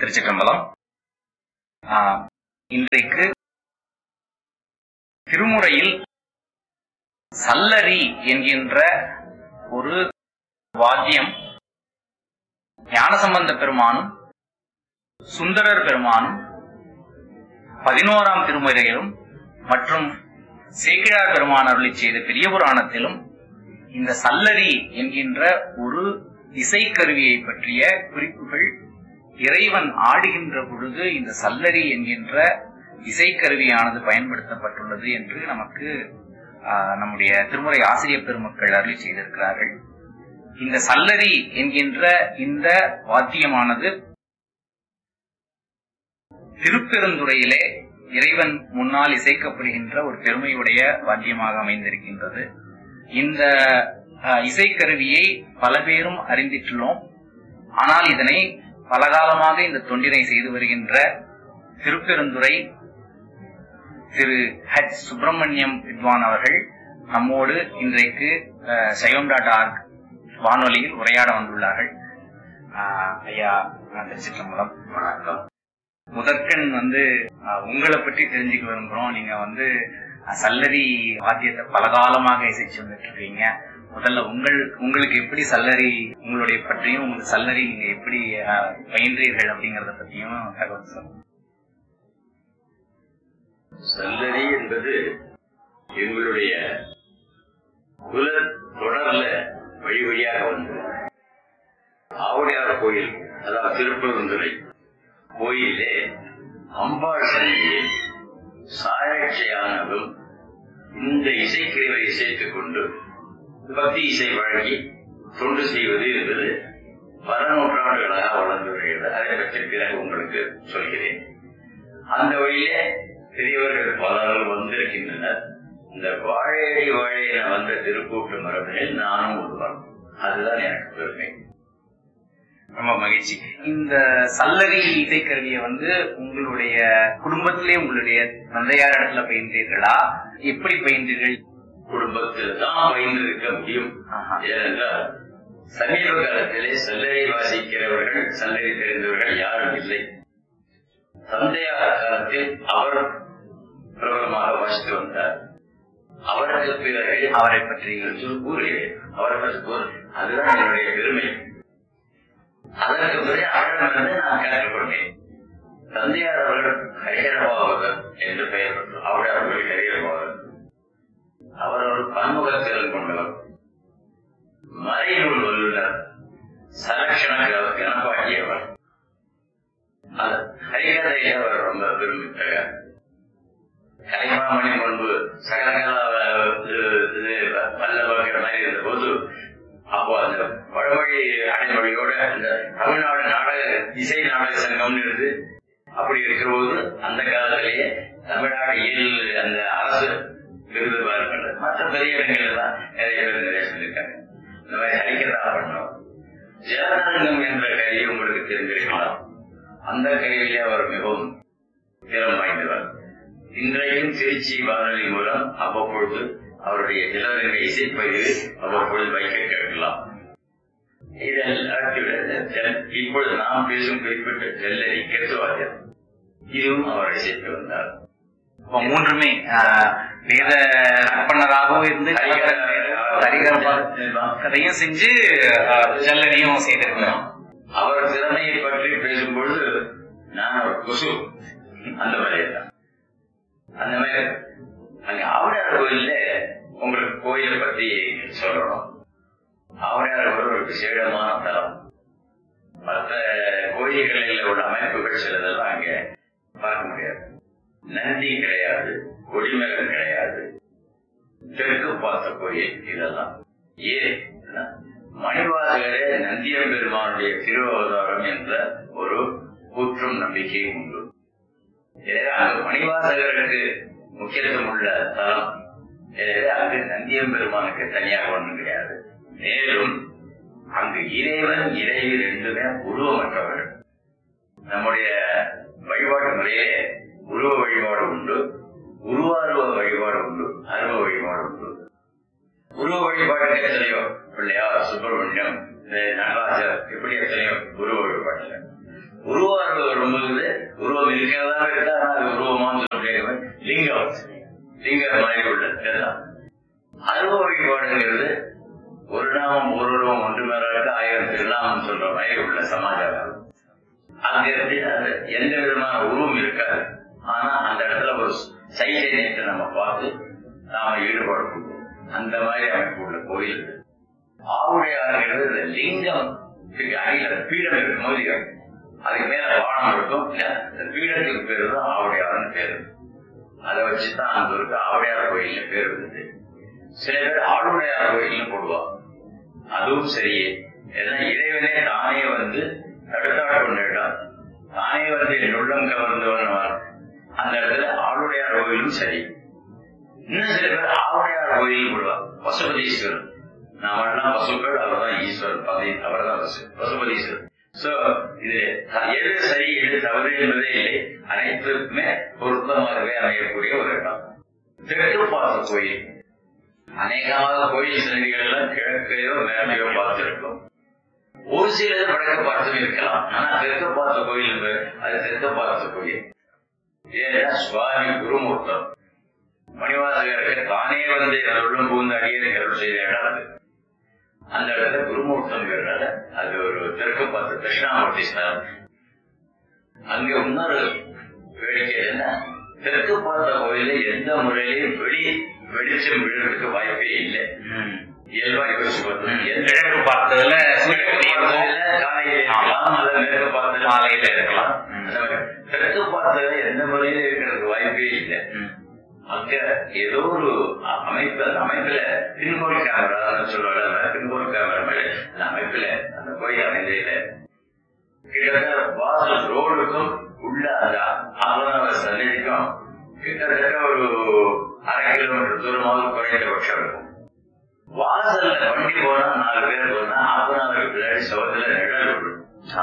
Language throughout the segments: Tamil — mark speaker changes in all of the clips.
Speaker 1: திருச்சிற்றம்பலம். இன்றைக்கு திருமுறையில் சல்லரி என்கின்ற ஒரு வாத்தியம் ஞானசம்பந்த பெருமானும் சுந்தரர் பெருமானும் 11ஆம் திருமுறையிலும் மற்றும் சேக்கிழார் பெருமான் அருளி செய்த பெரிய புராணத்திலும் இந்த சல்லரி என்கின்ற ஒரு இசைக்கருவியை பற்றிய குறிப்புகள், இறைவன் ஆடுகின்ற பொழுது இந்த சல்லரி என்கின்ற இசைக்கருவியானது பயன்படுத்தப்பட்டுள்ளது என்று நமக்கு நம்முடைய திருமுறை ஆசிரியர் பெருமக்கள் அருளி செய்திருக்கிறார்கள். இந்த சல்லரி என்கின்ற இந்த வாத்தியமானது திருப்பெருந்துறையிலே இறைவன் முன்னால் இசைக்கப்படுகின்ற ஒரு பெருமையுடைய வாத்தியமாக அமைந்திருக்கின்றது. இந்த இசைக்கருவியை பல பேரும் அறிந்திட்டுள்ளோம். ஆனால் இதனை பலகாலமாக இந்த தொண்டினை செய்து வருகின்ற திருப்பெருந்துறை திரு ஹெச் சுப்பிரமணியம் வித்வான் அவர்கள் நம்மோடு இன்றைக்கு சைவம்.org வானொலியில் உரையாட வந்துள்ளார்கள். ஐயா, திருச்சிற்றம்பலம். வணக்கம். முதற்கண் உங்களை பற்றி தெரிஞ்சுக்க விரும்புறோம். நீங்க சல்லரி வாத்தியத்தை பலகாலமாக இசைச்சு வந்துட்டு இருக்கீங்க. முதல்ல உங்களுக்கு எப்படி சல்லரி, உங்களுடைய பற்றியும் உங்களுக்கு சல்லரி நீங்க எப்படி பயின்றீர்கள் அப்படிங்கறத பத்தியும் தகவல் சொல்லுங்க.
Speaker 2: சல்லரி என்பது எங்களுடைய குல தொடர்ல வழி வழியாக வந்தது. ஆவுடையார் கோயில், அதாவது திருப்பெருந்துறை கோயிலே அம்பாள் சன்னிதியில் சாயட்சையானதும் இந்த இசைக்கருவை இசைத்துக் கொண்டு பக்தி இசை வழங்கி தொண்டு செய்வது என்பது பல நூற்றாண்டுகளாக வளர்ந்து வருகிறது. அதை பற்றி பிறகு உங்களுக்கு சொல்கிறேன். அந்த வழியிலே பெரியவர்கள் பலரும் வந்திருக்கின்றனர். இந்த வாழையடி வாழையில வந்த திருக்கூட்டு மரபினில் நானும் ஒருவன். அதுதான் எனக்கு பெருமை.
Speaker 1: ரொம்ப மகிழ்ச்சி. இந்த சல்லரி இசைக்கருவியை உங்களுடைய குடும்பத்திலே உங்களுடைய தந்தையார் இடத்துல பயின்றீர்களா? எப்படி பயின்றீர்கள்?
Speaker 2: குடும்பத்தில் தான் பயின்றிருக்க முடியும். ஏனென்றால் சமீப காலத்திலே சல்லரி வாசிக்கிறவர்கள், சல்லரி தெரிந்தவர்கள் யாரும் இல்லை. தந்தையார் காலத்தில் அவர் பிரபலமாக வாசித்து வந்தார். அவருக்கு பிறகு
Speaker 1: அவரை பற்றி
Speaker 2: கூறுகிறேன். அவரை பற்றி அதுதான் என்னுடைய பெருமை. அதற்கு பிறகு அவரிடமிருந்து நான் கேட்கப்படுவேன். தந்தையார் அவர்கள் ஹரிஹரபாவகர் என்று பெயர் பெற்றார். அவர்கள் ஹரிஹரபாவகர். அவர் ஒரு பன்முகத்திறன் கொண்டவர், மறைநூல் வல்லுநர், சலட்சண கணப்பாக்கியவர். ஹரிகதையை அவர் ரொம்ப விரும்பித்தவர். கலைமாமணி முன்பு சகலகலா வல்லவங்கிற மாதிரி இருந்த போது, அப்போ அந்த வடமொழி அடைமொழியோட அந்த தமிழ்நாடு நாடக இசை நாடக சங்கம் இருந்து அப்படி இருக்கிற போது அந்த காலத்திலேயே தமிழ்நாடு இயல் அந்த அரசு விருது பார்க்கின்ற மற்ற பெரிய இடங்கள் தான் நிறைய பேர் நிறைய சொல்லியிருக்காங்க. இந்த மாதிரி ஹரிகதா பண்ணோம். ஜனநாயகம் என்ற கருவி உங்களுக்கு தெரிஞ்சிருக்கலாம். அந்த கருவியிலே அவர் மிகவும் திறம் வாய்ந்தவர். இன்றைக்கும் திருச்சி வானொலி மூலம் அவ்வப்பொழுது அவருடைய இளவரங்க இசைப்பதிவு அவ்வப்பொழுது வைக்க கேட்கலாம். இப்பொழுது நாம் பேசும் குறிப்பிட்ட செல்லரி கெத்துவாத்தியம், இதுவும் அவர் இசைத்து வந்தார்.
Speaker 1: மூன்றுமே வேத கற்பனராகவும் இருந்து கதையும் செஞ்சு செல்லரியும் செய்திருக்கிறோம்.
Speaker 2: அவர் திறமையை பற்றி பேசும்பொழுது நான் ஒரு கொசு அந்த மாதிரிதான். அந்த மாதிரி அங்க ஆவுடையார் கோயில்ல உங்களுக்கு கோயிலை பத்தி சொல்லணும். ஆவுடையார் ஒரு விசேடமான தலம். மற்ற கோயில்களில் உள்ள அமைப்புகள் சிலதெல்லாம் அங்க பார்க்க முடியாது. நந்தி கிடையாது, கொடிமரம் கிடையாது, தெற்கு பார்த்த கோயில் இதெல்லாம். ஏன் மணிவாசகரே நந்தியம் பெருமானுடைய திருவவதாரம் என்ற ஒரு கூற்றும் நம்பிக்கையும் உண்டு. எனவே அங்கு மணிவாசகருக்கு முக்கியத்துவம் உள்ள தலம். எனவே அங்கு நந்தியம் பெருமானுக்கு தனியாக ஒன்றும் கிடையாது. மேலும் அங்கு இறைவன் இறைவி ரெண்டுமே உருவமற்றவர்கள். நம்முடைய வழிபாட்டு முறையே உருவ வழிபாடு உண்டு, உருவாருவ வழிபாடு உண்டு, அருவ வழிபாடு உண்டு. உருவ வழிபாடு எத்தனையோ பிள்ளையார், சுப்பிரமணியம், நடராஜர், இப்படி எத்தனையோ உருவ வழிபாடு. உருவாருவ இருக்கு. அது உருவமான்னு சொல்ல முடியாது. லிங்கம் மாதிரி உள்ள இதெல்லாம் அனுபவ வழிபாடுங்கிறது ஒரு நாமம் ஒரு உருவம் ஒன்று மேல 1000 திருநாமம் சொல்ற மாதிரி உள்ள சமாச்சாரம். அங்க அது எந்த விதமான உருவம் இருக்காது. ஆனா அந்த இடத்துல ஒரு சைத்தன்யத்தை நம்ம பார்த்து நாம ஈடுபாடு கொடுப்போம். அந்த மாதிரி அமைப்பு உள்ள கோயில். ஆவுடையாருங்கிறது இந்த லிங்கம் அடியில பீடம் இருக்கும் போது அதுக்கு மேல வானம் இருக்கும். இந்த பீடத்துக்கு பேரு தான் ஆவுடையாருன்னு பேரு. அதை வச்சுதான் அந்த ஒரு ஆவுடையார் கோயில்னு பேர் இருந்தது. சில பேர் ஆளுடையார் கோயில்னு போடுவாங்க. அதுவும் சரியே. ஏன்னா இறைவனே தானே வந்து தடுத்தாட கொண்டான், தானே வந்து என் உள்ளம் கவர்ந்தவன். அந்த இடத்துல ஆளுடையார் கோயிலும் சரி. இன்னும் சில பேர் ஆவுடையார் கோயில் போடுவாங்க. பசுபதீஸ்வரர், நாமெல்லாம் பசுக்கள், அவர்தான் ஈஸ்வரர், அவர்தான் பசுபதீஸ்வரர். சோ இது எது சரி எது தவறு என்பதே இல்லை. அனைத்துக்குமே பொருத்தமாகவே அமையக்கூடிய ஒரு இடம். தெற்கு பார்த்த கோயில். அநேகமாக கோயில் சன்னதிகள் எல்லாம் கிழக்கையோ மேலையோ பார்த்திருக்கும். ஒரு சிலர் வடக்க பார்த்தும் இருக்கலாம். ஆனா தெற்கு பார்த்த கோயில் அது தெற்கு பார்த்த கோயில். ஏன்னா சுவாமி குருமூர்த்தம் மணிவாசகருக்கு தானே வந்து உள்ளம் புகுந்த அடியை அருள் செய்த இடம் அது. அந்த இடத்துல குருமூர்த்தம் அது ஒரு தெற்கு பார்த்த தட்சிணாமூர்த்தி ஸ்தலம். அங்க இன்னொரு வேடிக்கை என்ன, தெற்கு பார்த்த கோயில எந்த முறையிலையும் வெளிச்சம் விழுறதுக்கு வாய்ப்பே இல்லை. இயல்பா யோசிச்சு பார்த்தோம்.
Speaker 1: கிழக்கு பார்த்ததுல
Speaker 2: காலையில இருக்கலாம் அல்லது மேற்கு பார்த்ததுல மாலையில இருக்கலாம். தெற்கு பார்த்ததுல எந்த முறையில இருக்கிறதுக்கு வாய்ப்பே இல்லை. அங்க ஏதோ ஒரு அமைப்பு, அந்த அமைப்புல பின்கோள் கேமரா சொல்லுவாங்க. பின்கோள் கேமரா மேல அந்த அமைப்புல அந்த கோயில் அமைந்ததுல கிட்டத்தட்ட வாசல் ரோடுக்கும் உள்ள அந்த ஆவண சன்னதிக்கும் கிட்டத்தட்ட ஒரு 1/2 கிலோமீட்டர் தூரமாக குறைந்தபட்சம் இருக்கும். வாசல்ல வண்டி போனா 4 பேர் போனா ஆப்பனாருக்கு பின்னாடி சோதல நிழல் விடும்.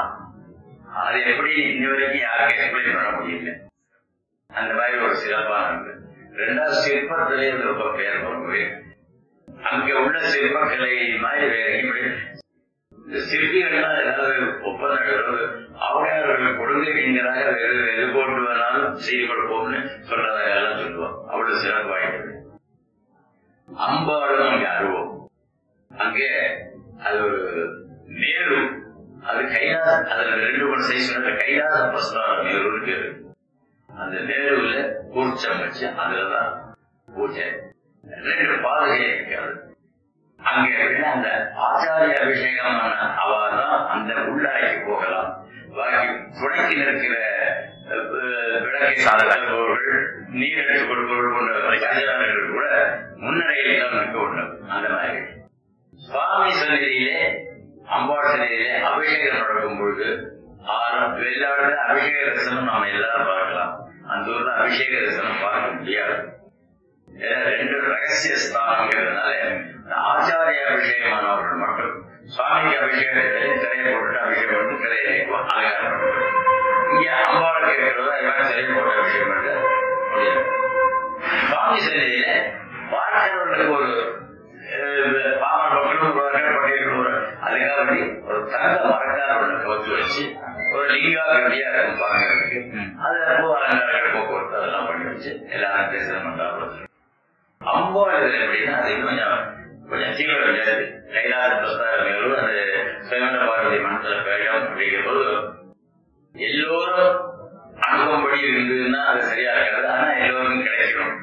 Speaker 2: அது எப்படி இன்ன வரைக்கும் யாருக்கு எக்ஸ்பிளைன் பண்ண முடியல. அந்த மாதிரி ஒரு சிறப்பான இருக்கு. 2வது சிற்பத்திலே ரொம்ப பெயர் போகுது. அங்க உள்ள சிற்பக்கலை மாதிரி வேற இந்த சிற்பிகள்லாம் ஏதாவது ஒப்பந்தம் அவர்கள் கொடுங்கைங்கிறாக வேறு எது போட்டு வேணாலும் செய்து கொடுப்போம்னு சொல்றதாக எல்லாம் சொல்லுவோம். அவ்வளவு சிறப்பு வாய்ந்தது. அம்பாளும் அங்கே அருவோம். அங்கே அது ஒரு மேரு, அது கைலாச, அதுல 2 3 சைஸ் கைலாச பிரஸ்தான மேருன்னு பேரு. அந்த மேருல கூர்ச்சம் வச்சு அதுலதான் பூஜை. 2 பாதையை இருக்காது. அங்க அந்த ஆச்சாரிய அபிஷேகமான அவாதான் அந்த உள்ளாய்க்கு போகலாம். பாக்கி துணைக்கு நிற்கிற விளக்கை சாதகர்கள், நீர் எடுத்துக் கொடுப்பவர்கள் போன்ற ஆச்சாரியர்கள் கூட முன்னரையில் தான் நிற்க வேண்டும். அந்த மாதிரி சுவாமி சந்நிதியிலே, அம்பாள் சந்நிதியிலே அபிஷேகம் நடக்கும் பொழுது வெள்ளாடு அபிஷேக தரிசனம் நாம எல்லாரும் பார்க்கலாம். அந்த ஊர்ல அபிஷேக தரிசனம் பார்க்க முடியாது. 2 ரகசிய ஸ்தானங்கிறதுனால ஆச்சாரிய அபிஷேகமானவர்கள் மட்டும் சுவாமிக்கு அபிஷேகத்தை திரையை போட்டு அபிஷேகம் பண்ணி திரையை அலங்காரம் பண்ணுறது. இங்க அம்பாளுக்கு இருக்கிறதா எல்லாம் திரையை போட்டு அபிஷேகம் பண்ண முடியாது. சுவாமி சந்நிதியில பார்க்கிறவர்களுக்கு ஒரு பாமர மக்களும் பட்டியல் அதுக்காக ஒரு தங்க மரக்கார வச்சு வச்சு ஒரு லிங்கா கட்டியா இருக்கும் பார்க்கறதுக்கு. அது அலங்காரங்கள் போக்குவரத்து அதெல்லாம் பண்ணி வச்சு எல்லாரும் தரிசனம் பண்றாங்க. அம்பாள் எப்படின்னா அது கொஞ்சம் சீக்கிரம் கிடையாது. கைலாச பிரஸ்தாரம் அது சுயமர பார்வதி மனசுல பேடம் அப்படிங்கிறபோது எல்லோரும் அனுபவம்படி இருந்ததுன்னா அது சரியா இருக்காது. ஆனா எல்லோருக்கும் கிடைக்கணும்,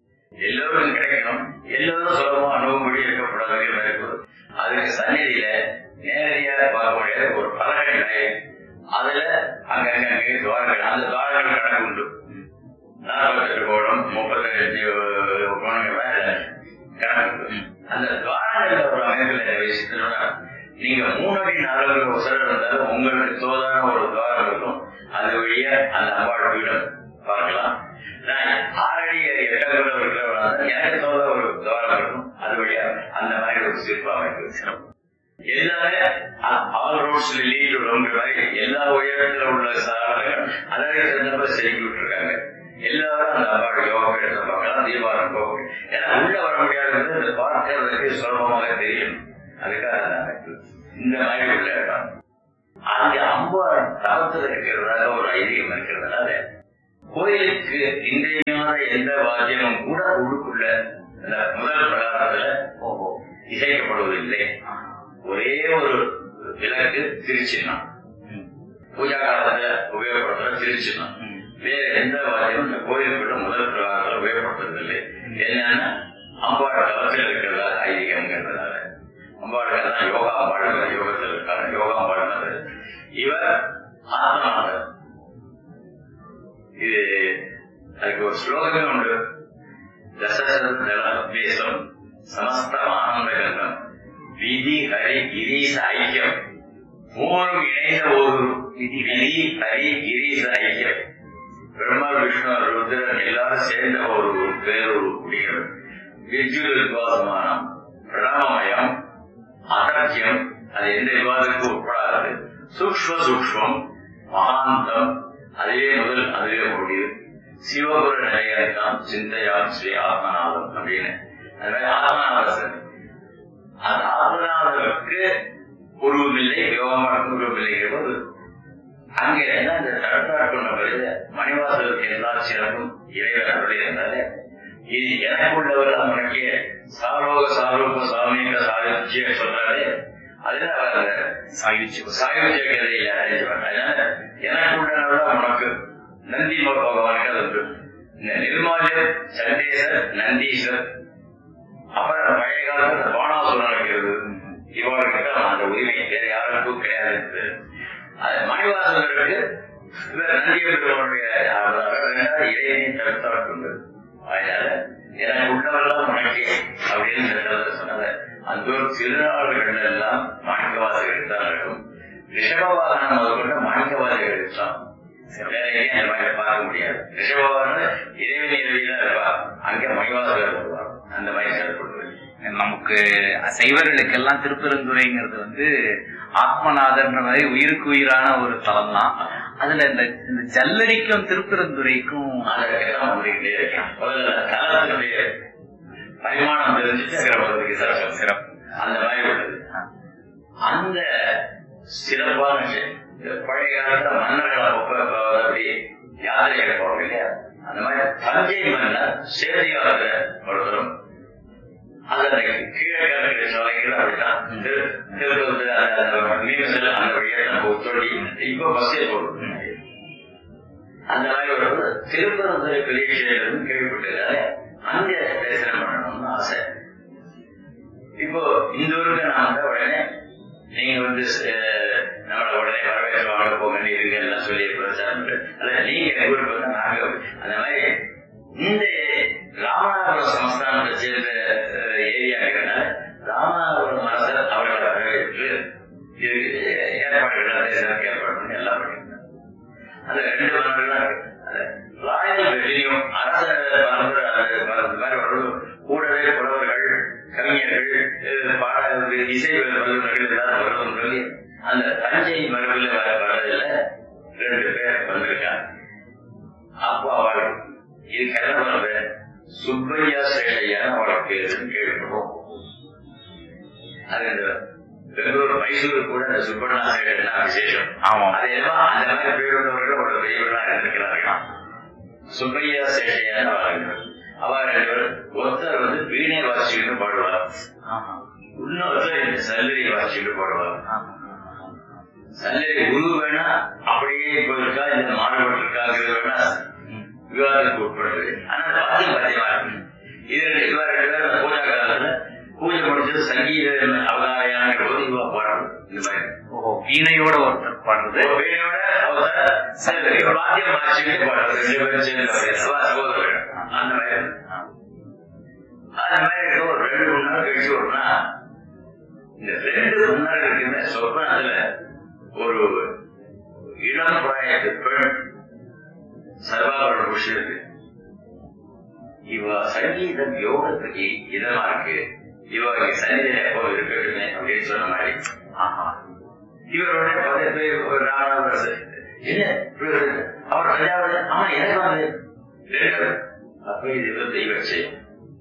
Speaker 2: எல்லோரும் சுலபமா அனுபவம்படி இருக்கக்கூடாதுங்கிற மாதிரி அதுக்கு சந்நிதியில நேரடியாக பார்க்க முடியாது ஒரு பலகை. அதுல அங்கங்க துவாரங்கள், அந்த துவாரங்கள் கணக்கு உண்டு. 48 கோணம் 35 கோணங்கள் கணக்கு. அந்த துவாரங்கள்ல ஒரு அமைப்புல விஷயத்துல நீங்க 3 அடி 4 அடி உசரம் இருந்தாலும் உங்களுக்கு தோதான ஒரு துவாரம் இருக்கும். அது வழியா அந்த அம்பாள் வீடம் பார்க்கலாம். நான் 6 அடி 8 அங்குலம் இருக்கிறவங்க எனக்கு தோதா ஒரு துவாரம் இருக்கும். அது வழியா அந்த மாதிரி ஒரு சிற்ப அமைப்பு. எல்லாமே ஆல் ரோட்ஸ்ல லீட் எல்லா உயரத்துல உள்ள சாதனங்கள் அதே சந்தர்ப்ப செதுக்கி விட்டுருக்காங்க. எல்லாரும் அந்த அம்பாள் யோகா எடுத்து பார்க்கலாம். தீபாவளி போக ஏன்னா உள்ள வர முடியாதது அந்த பார்க்கறதுக்கு சுலபமாக தெரியும். அதுக்காக இந்த மாதிரி உள்ள இடம். அங்க அம்பாள் தவத்தில் இருக்கிறதாக ஒரு ஐதீகம் இருக்கிறதுனால கோயிலுக்கு இன்றையான எந்த வாத்தியமும் கூட உள்ளுக்குள்ள முதல் பிரகாரத்துல இசைக்கப்படுவதில்லை. ஒரே ஒரு விளக்கு திருச்சின்னம், பூஜா காலத்துல உபயோகப்படுத்துற திருச்சின்னம். வேற எந்த வாத்தியமும் இந்த கோயிலுக்குள்ள முதல் பிரகாரத்துல உபயோகப்படுத்துவதில்லை. என்னன்னா அம்பாள் தவத்தில் இருக்கிறதா ஐதீகம்ங்கிறதுனால அம்பாளுக்கு தான் யோகா அம்பாள் யோகத்தில் இருக்காங்க. யோகா அம்பாள் இவர் ஆத்மநாதர். இது அதுக்கு ஒரு ஸ்லோகமே உண்டு. தசசம் சமஸ்த ஆனந்த கந்தம் விதி ஹரி கிரீச ஐக்கியம். மூணும் இணைந்த ஒரு விதி ஹரி கிரீச ஐக்கியம். பிரம்மா விஷ்ணு ருத்ரன் எல்லாரும் சேர்ந்த ஒரு பேரொரு குடிகள். வித்யுத் விவாசமானம் பிரணவமயம் அதர்க்கியம். அது எந்த விவாதத்துக்கும் உட்படாது. சூக்ஷ்மம் மகாந்தம் அதுவே முதல் அதுவே முடியுது. சிவபுர நிலையத்தான் சிந்தையாம் ஸ்ரீ ஆத்மநாதம் அப்படின்னு. அது மாதிரி ஆத்மநாதர் அந்த ஆத்மநாதருக்கு உருவமில்லை, யோகமானுக்கு உருவமில்லைங்கிற போது அங்கே என்ன இந்த தடுத்தாட்கொண்ட பிறகு மணிவாசலுக்கு எல்லா சிறப்பும் இறைவன் அருளி இருந்தாலே இது எனக்கு உள்ளவர் அவனுக்கு சாரோக சாரூப சாமிக சாயுச்சிய சொல்றாரு. அதுல அவர் சாயுஜ கதையில அறிஞ்சுவார். அதனால எனக்கு உள்ளவர உனக்கு நந்தி பகவானுக்கு அது உண்டு. இந்த நிர்மாலர் சண்டேசர் நந்தீஸ்வர் அப்புறம் பழைய காலத்துல பானாசுரம் நடக்கிறது. இவர்களுக்கு அந்த உரிமை வேற யாருக்கும் கிடையாது. அது மணிவாசகருக்கு இவர் நந்திய பெருமானுடைய இறைவனை தடுத்தாட்கொண்டு அதனால எனக்கு உள்ளவெல்லாம் உனக்கு அப்படின்னு சொன்னத அந்த ஒரு திருநாள்கள் எல்லாம் மாணிக்கவாசகர்கள் தான் நடக்கும். ரிஷபவாகனம் முதற்கொண்டு மாணிக்கவாசகர்கள் இருக்கலாம். வேற எங்கேயும் அந்த மாதிரி பார்க்க முடியாது. ரிஷபவாகனம் இறைவன் இறைவிதான் இருப்பா, அங்கே மணிவாசகர் வருவார். அந்த மாதிரி செயல்படுவது
Speaker 1: நமக்கு சைவர்களுக்கெல்லாம் திருப்பெருந்துறைங்கிறது ஆத்மநாதர்ன்ற மாதிரி உயிருக்கு உயிரான ஒரு தலம் தான். அதுல இந்த ஜல்லடிக்கும் திருப்பெருந்துறைக்கும்
Speaker 2: வந்துகிட்டே இருக்கான். தலத்தினுடைய பரிமாணம் தெரிஞ்சுட்டு சிறப்பு அந்த மாதிரி உள்ளது. அந்த சிறப்பான பழைய காலத்துல மன்னர்கள் அப்படி யாத்திரைகள் போறோம் இல்லையா, அந்த மாதிரி தஞ்சை மன்னர் சேதியாளர் ஒருத்தரும் அந்த கீழே சாலைகள் அப்படிதான் மீன்கள் அந்த வழியா நம்ம சொல்லி இப்ப பஸ்ஸே போடுறோம். அந்த மாதிரி ஒரு திருப்பரந்துரை பெரிய கேள்விப்பட்டதால அங்க தரிசனம் பண்ணணும்னு ஆசை. இப்போ இந்த ஊருக்கு நான் வந்த உடனே நீங்க நம்மள உடனே வரவேற்பாங்க போங்க இருங்க எல்லாம் சொல்லி அல்ல நீங்க ஊருக்கு வந்தா நாங்க அந்த மாதிரி இந்த ராமநாதபுரம் சமஸ்தானத்தை சேர்ந்த ஏரியா இருக்கிறனால ராமநாதபுரம் அரசர் அவர்களை வரவேற்று ஏற்பாடுகள் ஏற்பாடு பண்ணி எல்லாம் பண்ணிருந்தாங்க. அந்த 2 மன்னர்கள் ராயல் வெற்றியும் அரச மாதிரி கூடவே புலவர்கள் கவிஞர்கள் இசை வல்லுநர்கள் எல்லாரும் வருவதும் சொல்லி அந்த தஞ்சை மரபில் வரதில் 2 பேர் வந்திருக்காங்க. அப்போ அவள் இது கிளம்ப சுப்பையா சேஷையான அவளுக்கு கேள்விப்படும். அது பெங்களூர் மைசூரு கூட அந்த சுப்பண்ணா சேஷன் விசேஷம். அது எல்லாம் அந்த மாதிரி பேருள்ளவர்கள் ஒரு பெரியவர்களா இருந்திருக்கிறார்கள். சுப்பையா சேஷையான வாழ்கிறார். அவர் 2 பேர் ஒருத்தர் வீணை வாசிச்சுட்டு பாடுவார், இன்னொருத்தர் சல்லரி வாசிச்சுட்டு பாடுவார். சல்லரி உருவு வேணா அப்படியே போயிருக்கா இந்த மாறுபட்டு இருக்காங்கிறது வேணா விவாதத்துக்கு உட்படுது. ஆனா வாத்தியம் பத்தியமா இருக்கு. இது இவர் 2 பேரும் பூஜா காலத்துல பூஜை முடிச்சது சங்கீத அவதாரையான போது இவா பாடுறது. இந்த மாதிரி
Speaker 1: வீணையோட ஒருத்தர் பாடுறது,
Speaker 2: வீணையோட வாத்தியம் வாசிச்சுட்டு பாடுறது 2 பேரும் சேர்ந்து அந்த மாதிரி. அந்த மாதிரி ஒரு 2 மணி நேரம் கழிச்சு வரும்னா இந்த 2 மன்னர்களுக்குமே சொப்பனத்துல ஒரு இளம் பிராயத்து பெண் சர்வாபரண புருஷனுக்கு இவ சங்கீதம் யோகத்துக்கு இதமா இருக்கு, இவ சன்னிதியில எப்போ இருக்கட்டுமே அப்படின்னு சொன்ன மாதிரி. இவருடைய 10 பேர் ராமநாதர் என்ன அவர் தஞ்சாவூர் ஆமா எனக்கு வந்து 2 அப்ப இது தெய்வ செய்யும்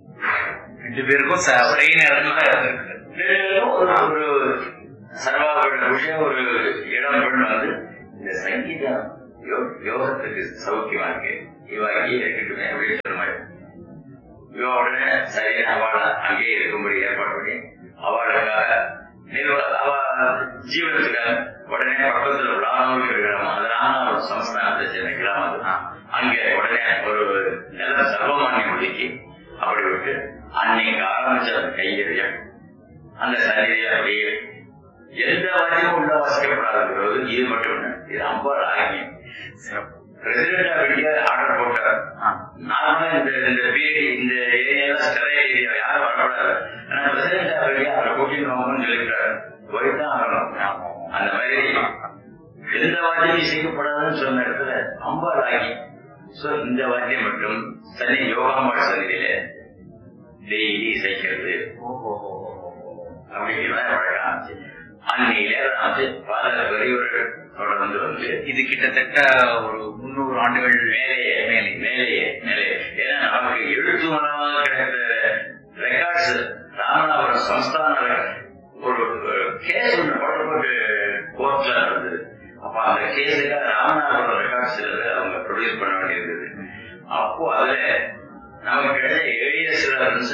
Speaker 1: 2 பேருக்கும் ஒரே நேரத்துல ஒரு
Speaker 2: சர்வாபரண புருஷன் ஒரு இளம் பெண் இந்த சங்கீதம் யோகத்துக்கு சௌக்கியமா இருக்கு இவாக்கி இருக்கட்டுமே அப்படின்னு சொல்ல மாதிரி இவ உடனே சரி அவளை அங்கேயே இருக்கும்படி ஏற்பாடு பண்ணி அவளுக்காக அவ ஜீவனத்துக்காக உடனே பக்கத்துல ராணூர் கிராமம் அந்த ராணூர் சமஸ்தானத்தை சேர்ந்த கிராமம் அங்கே உடனே ஒரு நல்ல சர்வமானியம் ஒதுக்கி அப்படி விட்டு அன்னைக்கு ஆரம்பிச்ச அந்த கையறிய அந்த சன்னிதியை அப்படியே எந்த வாசியமும் உள்ள வாசிக்கப்படாது. இது மட்டும் இது அம்பாள் ஆகியம் பிரசிடென்ட் ஆஃப் இந்தியா ஆர்டர் போட்டார். நார்மலா இந்த ஏரியால ஸ்டெரைல் ஏரியா யாரும் வரக்கூடாது. ஆனா பிரசிடென்ட் ஆஃப் இந்தியா அவரை கூட்டிட்டு வாங்கன்னு சொல்லிட்டாரு. போய்தான் ஆகணும். அந்த மாதிரி எந்த வாத்தியம் இசைக்கப்படாதுன்னு சொன்ன இடத்துல அம்பாள் ஆகி இந்த வாத்தியம் மட்டும் சனி யோகாம்பாள் சன்னிதியில டெய்லி இசைக்கிறது அப்படிங்கிறத வழக்கம். அன்னையிலே பல பெரியவர்கள் தொடர்ந்து வந்து இது கிட்டத்தட்ட ஒரு 300 ஆண்டுகள் மேலேயே. ஏன்னா நமக்கு எழுத்து மூலமாக கிடைத்த ரெக்கார்ட்ஸ் ராமநாதபுரம் சமஸ்தான ஒரு கேஸ் ஒன்று போட்டு கோர்ட்ல நடந்தது. அப்ப அந்த கேஸுக்காக ராமநாதபுரம் ரெக்கார்ட்ஸ் அவங்க ப்ரொடியூஸ் பண்ண வேண்டியிருந்தது. அப்போ அதுல நமக்கு கிடைச்ச ஏரியஸ்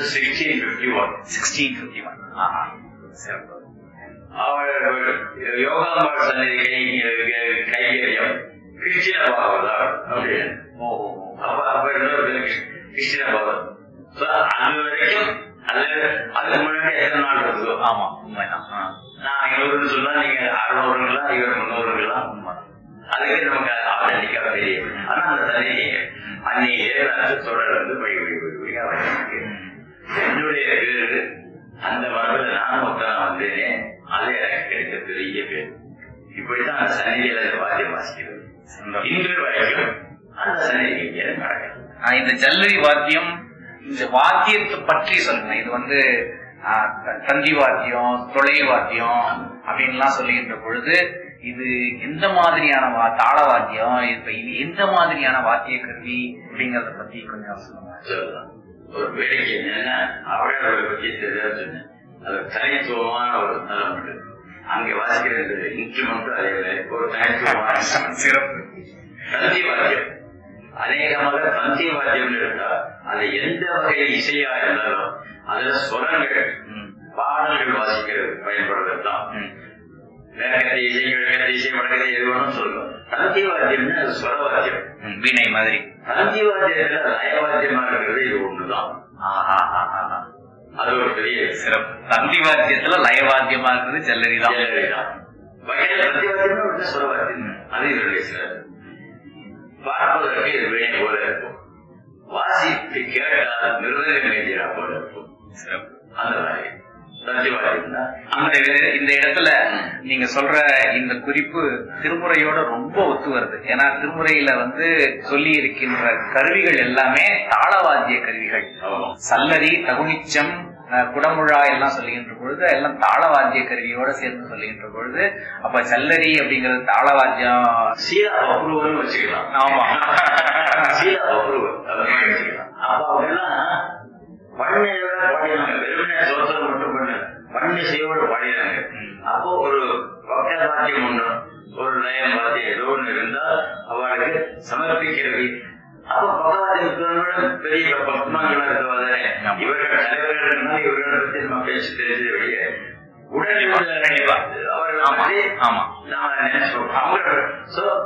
Speaker 2: 1651 அவள் யோகாம்பாள் சன்னிதி கைகரியம் கிருஷ்ண பாகவதா அப்படின்னு அப்ப கிருஷ்ண பாகவத் அது வரைக்கும் அதுக்கு முன்னாடி எத்தனை நாள் இருக்குதோ ஆமா உண்மைதான். நான் 500 சொன்னா நீங்க 600 இவர் 300 அதுக்கு நமக்கு ஆத்தன்டிக்கா தெரியும். ஆனா அந்த சன்னிதி அன்னையே தொடர்ந்து வழிவழியா என்னுடைய பேரு அந்த மரபுல நானும் ஒத்தனா வந்தேனே அது எனக்கு கிடைத்த பெரிய பேர். இப்படித்தான் அந்த சன்னிதியில வாத்தியம் வாசிக்கிறது இன்று வரைக்கும் அந்த சன்னிதி நடக்கும்.
Speaker 1: இந்த ஜல்லரி வாத்தியம் இந்த வாத்தியத்தை பற்றி சொல்லுங்க. இது வந்து தந்தி வாத்தியம் தொலை வாத்தியம் அப்படின்லாம் சொல்லுகின்ற பொழுது இது எந்த மாதிரியான தாள வாத்தியம், இது எந்த மாதிரியான வாத்திய கருவி அப்படிங்கறத பத்தி கொஞ்சம் சொல்லுங்க.
Speaker 2: ஒரு வேடிக்கை என்னன்னா அவரை பத்தி தெரியாது சொன்னேன். அது தனித்துவமான ஒரு நலம் உண்டு. அங்க வாசிக்கிற இன்ஸ்ட்ருமெண்ட்டும் அதே ஒரு தனித்துவமான சிறப்பு. தந்தி வாத்தியம் அநேகமாக தந்தி வாத்தியம் இருந்தா அது எந்த வகை இசையா இருந்தாலும் அதுல சுரங்கள் பாடல்கள் வாசிக்கிறது பயன்படுறதுதான். மேற்கத்தை இசை கிழக்கத்தை இசை வடக்கத்தை எது வேணும் சொல்லுவோம். தந்தி வாத்தியம்னு அது சுர வாத்தியம்
Speaker 1: வீணை மாதிரி. தந்தி
Speaker 2: வாத்தியத்துல லயவாத்தியமா இருக்கிறது இது ஒண்ணுதான். அது ஒரு பெரிய சிறப்பு.
Speaker 1: தந்தி வாத்தியத்துல லயவாத்தியமா இருக்கிறது ஜல்லரிதான்.
Speaker 2: வகையில தந்தி வாத்தியம் சுரவாத்தியம் அது இதனுடைய சிறப்பு. பார்ப்பதற்கு இது வீணை போல இருக்கும். வாசிப்பு கேட்டால் மிருதக மேஜரா போல இருக்கும். சிறப்பு. அந்த மாதிரி
Speaker 1: இந்த இடத்துல நீங்க சொல்ற இந்த குறிப்பு திருமுறையோட ரொம்ப ஒத்து வருது. ஏன்னா திருமுறையில வந்து சொல்லி இருக்கின்ற கருவிகள் எல்லாமே தாளவாத்திய கருவிகள். சல்லரி, தகுனிச்சம், குடமுழா எல்லாம் சொல்லுகின்ற பொழுது எல்லாம் தாளவாத்திய கருவியோட சேர்ந்து சொல்லுகின்ற பொழுது அப்ப சல்லரி அப்படிங்கிறது தாளவாத்தியம்
Speaker 2: சீரா அப்ரூவல் வச்சுக்கலாம். ஆமா, சீரா அப்ரூவல் வச்சுக்கலாம். அப்ப அவங்க எல்லாம் பண்ணையோட பாடினாங்க. வெறுமனே தோசம் மட்டும் பண்ணிசையோட பாடினாங்க. அப்போ ஒரு பக்க வாத்தியம் ஒன்று, ஒரு லயம் வாத்தியம் ஏதோ ஒன்று இருந்தா அவளுக்கு சமர்ப்பிக்கிறது. அப்ப பக்கவாத்தியத்தோட பெரிய பத்மாங்களா இருக்கவாதானே இவர்கள் தலைவர்கள் இவர்களை பத்தி நம்ம பேசி தெரிஞ்ச வழிய உடனே அவர்கள் நாம நினைச்சோம். அவங்க